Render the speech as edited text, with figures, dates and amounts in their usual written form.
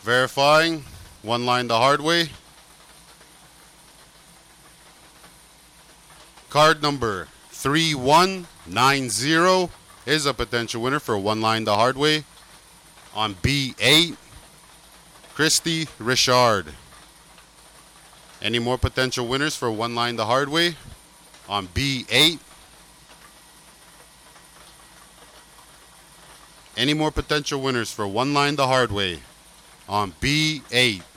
Verifying. One line the hard way. Card number 3190 is a potential winner for one line the hard way on B8. Christy Richard. Any more potential winners for one line the hard way on B8? Any more potential winners for one line the hard way on B8?